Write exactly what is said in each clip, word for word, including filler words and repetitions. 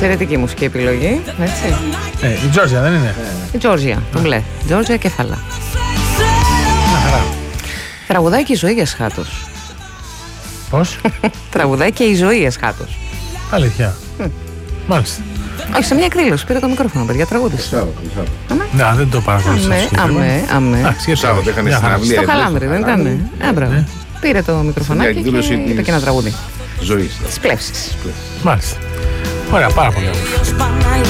Εξαιρετική μουσική επιλογή, έτσι. Ε, η Τζόρτζια δεν είναι? Η Τζόρτζια, το μπλε. Τζόρτζια κεφαλά. Να χαρά. Τραγουδάει και η ζωή Εσχάτος. Πώς? Τραγουδάει και η ζωή Εσχάτος. Αλήθεια. Mm. Μάλιστα. Όχι, σε μια εκδήλωση πήρε το μικρόφωνο, παιδιά, τραγούδισε. Να, δεν το παρακολουθήσω. Αμέ, αμέ. Σάββατο έκανε συναυλία. Στο Χαλάνδρι, δεν ήταν? Έμπραβο. Πήρε το μικροφωνάκι και είπε και ένα τραγούδι. Ζωής. Τις πλεύσεις. Μάλιστα. Ωραία, πάρα πολύ όμορφο.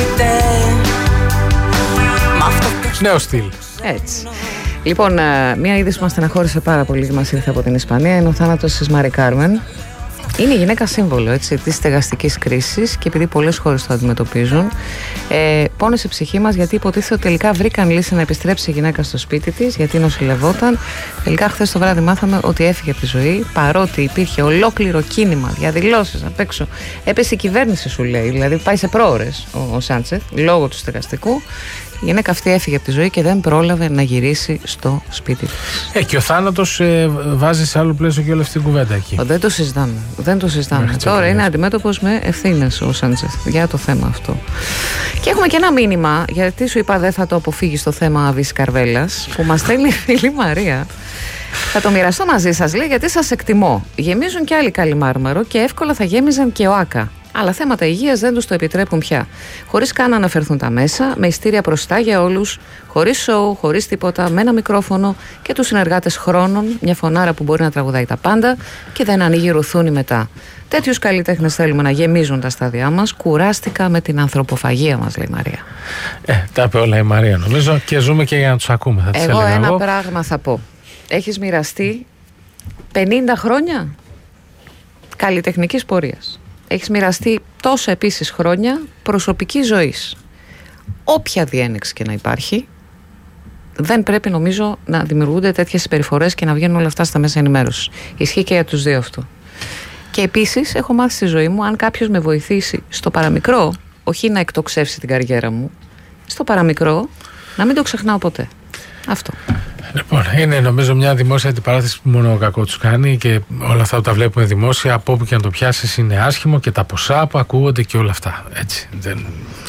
Νέο στυλ. Έτσι. Λοιπόν, μια είδηση που μας στεναχώρησε πάρα πολύ και μας ήρθε από την Ισπανία είναι ο θάνατος της Μάρι Κάρμεν. Είναι η γυναίκα σύμβολο, έτσι, της στεγαστικής κρίσης και επειδή πολλές χώρες το αντιμετωπίζουν, ε, πόνεσε η ψυχή μας γιατί υποτίθεται ότι τελικά βρήκαν λύση να επιστρέψει η γυναίκα στο σπίτι της, γιατί νοσηλευόταν. Τελικά χθες το βράδυ μάθαμε ότι έφυγε από τη ζωή, παρότι υπήρχε ολόκληρο κίνημα, διαδηλώσεις απ' έξω. Έπεσε η κυβέρνηση, σου λέει, δηλαδή πάει σε προώρες ο, ο Σάντσεθ λόγω του στεγαστικού. Η γυναίκα αυτή έφυγε από τη ζωή και δεν πρόλαβε να γυρίσει στο σπίτι της. Ε, και ο θάνατος ε, βάζει σε άλλο πλαίσιο και όλη αυτή την κουβέντα εκεί. Δεν το συζητάμε. Δεν το συζητάμε. Μέχρι Τώρα είναι αντιμέτωπος με ευθύνες ο Σάντσεθ για το θέμα αυτό. Και έχουμε και ένα μήνυμα, γιατί σου είπα δεν θα το αποφύγει στο θέμα Αβής Καρβέλας, που μας στέλνει η φίλη Μαρία. Θα το μοιραστώ μαζί σας, λέει, γιατί σας εκτιμώ. Γεμίζουν και άλλοι Καλιμάρμαρο και εύκολα θα γέμιζαν και ο Άκα. Αλλά θέματα υγείας δεν τους το επιτρέπουν πια. Χωρίς καν να αναφερθούν τα μέσα, με ειστήρια μπροστά για όλους, χωρίς σοου, χωρίς τίποτα, με ένα μικρόφωνο και τους συνεργάτες χρόνων, μια φωνάρα που μπορεί να τραγουδάει τα πάντα και δεν ανοίγει ρουθούνι μετά. Τέτοιους καλλιτέχνες θέλουμε να γεμίζουν τα στάδια μας. Κουράστηκα με την ανθρωποφαγία μας, λέει η Μαρία. Ε, τα είπε όλα η Μαρία, νομίζω, και ζούμε και για να τους ακούμε. Θα τις εγώ ένα εγώ. πράγμα θα πω. Έχεις μοιραστεί πενήντα χρόνια καλλιτεχνικής πορείας. Έχεις μοιραστεί τόσα επίσης χρόνια προσωπικής ζωής. Όποια διένεξη και να υπάρχει, δεν πρέπει νομίζω να δημιουργούνται τέτοιες συμπεριφορές και να βγαίνουν όλα αυτά στα μέσα ενημέρωσης. Ισχύει και για τους δύο αυτό. Και επίσης έχω μάθει στη ζωή μου, αν κάποιος με βοηθήσει στο παραμικρό, όχι να εκτοξεύσει την καριέρα μου, στο παραμικρό, να μην το ξεχνάω ποτέ. Αυτό. Λοιπόν, είναι νομίζω μια δημόσια αντιπαράθεση που μόνο κακό τους κάνει και όλα αυτά που τα βλέπουμε δημόσια, από όπου και να το πιάσεις, είναι άσχημο και τα ποσά που ακούγονται και όλα αυτά. Έτσι. Δεν,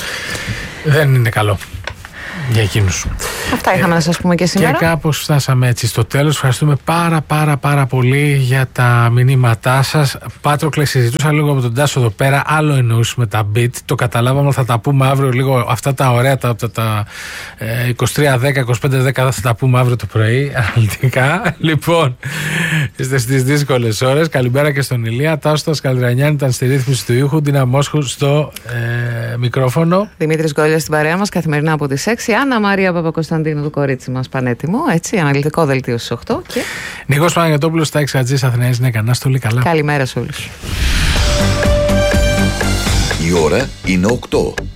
δεν είναι καλό για εκείνους. Αυτά είχαμε ε, να σας πούμε και σήμερα. Και κάπως φτάσαμε έτσι στο τέλος. Ευχαριστούμε πάρα πάρα πάρα πολύ για τα μηνύματά σας. Πάτροκλε, συζητούσα λίγο με τον Τάσο εδώ πέρα. Άλλο εννοούσαμε τα beat. Το καταλάβαμε, θα τα πούμε αύριο λίγο. Αυτά τα ωραία, τα, τα, τα ε, είκοσι τρία δέκα, είκοσι πέντε δέκα θα τα πούμε αύριο το πρωί. Αναλυτικά. Λοιπόν, είστε στις δύσκολες ώρες. Καλημέρα και στον Ηλία. Τάσος Καλδρανιάννη ήταν στη ρύθμιση του ήχου. Ντίνα Μόσχου στο ε, μικρόφωνο. Δημήτρης Γκόλιας στην παρέα μας καθημερινά από τις έξι. Άννα Μαρία Παπακοσταντίνου, το κορίτσι μας πανέτοιμο, έτσι, αναλυτικό δελτίο στις οκτώ. Και Νίκος Παναγιωτόπουλος στα έξι Ατζής Αθηναίας. Είναι κανένα στολή καλά. Καλημέρα σε όλους. Η ώρα είναι οκτώ.